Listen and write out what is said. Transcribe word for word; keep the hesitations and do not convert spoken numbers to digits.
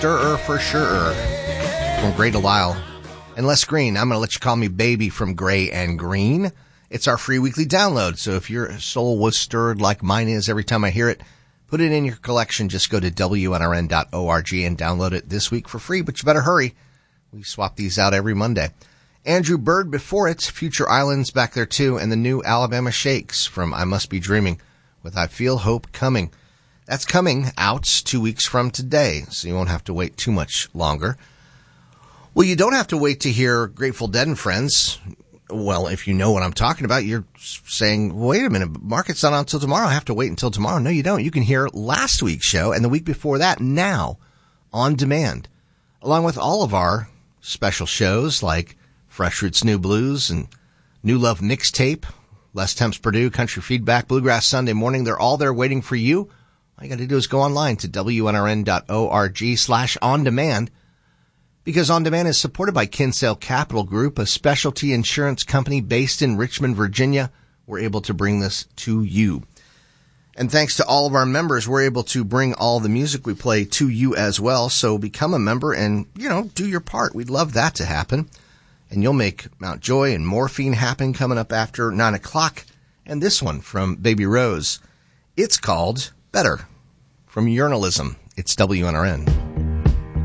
Stirrer for sure. From Gray Delisle. And Les Green, I'm going to let you call me baby from Gray and Green. It's our free weekly download, so if your soul was stirred like mine is every time I hear it, put it in your collection. Just go to W N R N dot org and download it this week for free, but you better hurry. We swap these out every Monday. Andrew Bird before it, Future Islands back there too, and the new Alabama Shakes from I Must Be Dreaming with I Feel Hope Coming. That's coming out two weeks from today, so you won't have to wait too much longer. Well, you don't have to wait to hear Grateful Dead and Friends. Well, if you know what I'm talking about, you're saying, wait a minute, market's not on until tomorrow. I have to wait until tomorrow. No, you don't. You can hear last week's show and the week before that now on demand, along with all of our special shows like Fresh Roots New Blues and New Love Mixtape, Les Temps Purdue, Country Feedback, Bluegrass Sunday Morning. They're all there waiting for you. All you got to do is go online to W N R N dot org slash on demand. Because On Demand is supported by Kinsale Capital Group, a specialty insurance company based in Richmond, Virginia. We're able to bring this to you. And thanks to all of our members, we're able to bring all the music we play to you as well. So become a member and, you know, do your part. We'd love that to happen. And you'll make Mount Joy and Morphine happen coming up after nine o'clock. And this one from Baby Rose. It's called Better from Journalism. It's W N R N.